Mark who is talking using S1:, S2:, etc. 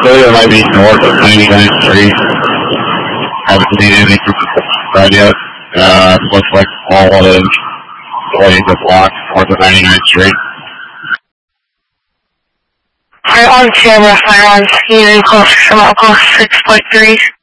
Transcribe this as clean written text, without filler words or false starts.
S1: believe it might be north of 99th Street. Haven't seen anything from the side yet. Looks like all of the lanes are blocked north of 99th Street.
S2: Fire on camera, fire on scene, close to 6.3.